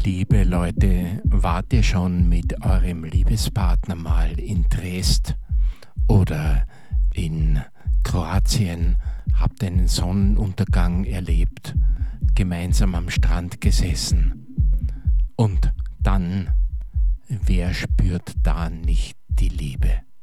Liebe Leute, wart ihr schon mit eurem Liebespartner mal in Triest oder in Kroatien, habt einen Sonnenuntergang erlebt, gemeinsam am Strand gesessen und dann, wer spürt da nicht die Liebe?